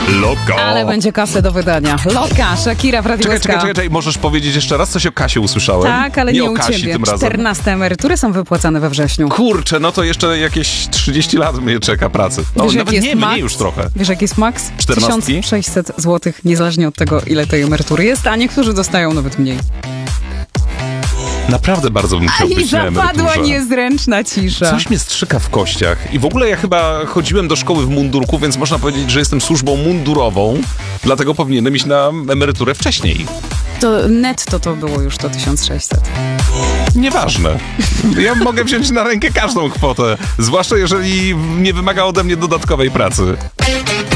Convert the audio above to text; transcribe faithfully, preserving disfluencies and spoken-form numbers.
Loka. Ale będzie kasę do wydania. Loka, Shakira w Radiu Czekaj, S K. czekaj, czekaj, czekaj, możesz powiedzieć jeszcze raz? Coś o Kasie usłyszałem. Tak, ale nie, nie o u Kasi ciebie. tym razem. czternaste emerytury są wypłacane we wrześniu. Kurczę, no to jeszcze jakieś trzydzieści lat mnie czeka pracy. O, Wiesz, nawet jaki nie, jest max? mniej już trochę. Wiesz, jaki jest maks? Czternastki? tysiąc sześćset złotych, niezależnie od tego, ile tej emerytury jest, a niektórzy dostają nawet mniej. Naprawdę bardzo bym chciał I być na zapadła emeryturze. niezręczna cisza. Coś mnie strzyka w kościach. I w ogóle ja chyba chodziłem do szkoły w mundurku, więc można powiedzieć, że jestem służbą mundurową, dlatego powinienem iść na emeryturę wcześniej. To netto to było już to tysiąc sześćset. Nieważne. Ja mogę wziąć na rękę każdą kwotę, zwłaszcza jeżeli nie wymaga ode mnie dodatkowej pracy.